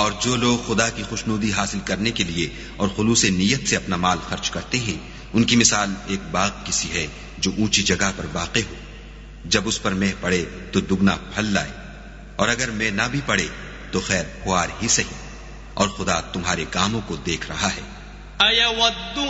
और जो लोग खुदा की खुशनुदी हासिल करने के लिए और खुलूस नीयत से अपना माल खर्च करते हैं, उनकी मिसाल एक बाग किसी है जो ऊंची जगह पर वाक़े हो। जब उस पर मेह पड़े तो दुगना फल लाए, और अगर मेह ना भी पड़े तो खैर खुआर ही सही, और खुदा तुम्हारे कामों को देख रहा है।